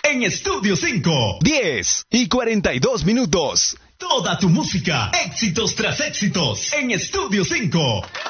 en Estudio 5. 10:42. Toda tu música, éxitos tras éxitos, en Estudio 5.